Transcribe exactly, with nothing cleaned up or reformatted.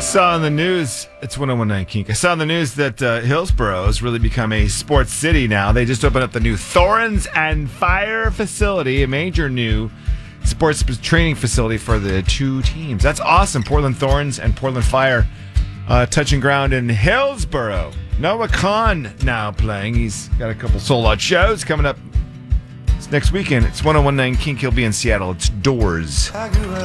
saw on the news, it's ten nineteen Kink. I saw on the news that uh, Hillsborough has really become a sports city now. They just opened up the new Thorns and Fire facility, a major new sports training facility for the two teams. That's awesome. Portland Thorns and Portland Fire uh, touching ground in Hillsborough. Noah Khan now playing. He's got a couple sold-out shows coming up next weekend. It's ten nineteen Kink. He'll be in Seattle. It's Doors.